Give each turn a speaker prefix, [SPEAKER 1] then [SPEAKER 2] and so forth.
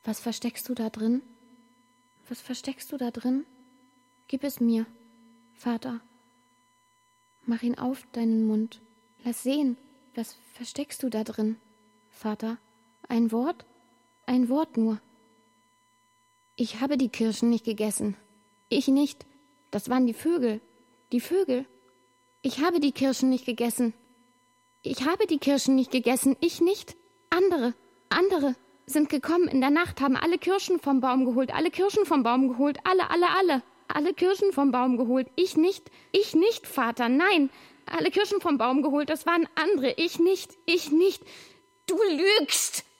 [SPEAKER 1] Was versteckst du da drin? Was versteckst du da drin? Gib es mir, Vater. Mach ihn auf, deinen Mund. Lass sehen, was versteckst du da drin, Vater? Ein Wort? Ein Wort nur. Ich habe die Kirschen nicht gegessen. Ich nicht. Das waren die Vögel. Die Vögel. Ich habe die Kirschen nicht gegessen. Ich habe die Kirschen nicht gegessen. Ich nicht. Andere sind gekommen in der Nacht, haben alle Kirschen vom Baum geholt. Alle Kirschen vom Baum geholt. Alle. Alle Kirschen vom Baum geholt. Ich nicht, Vater, nein. Alle Kirschen vom Baum geholt, das waren andere. Ich nicht. Du lügst!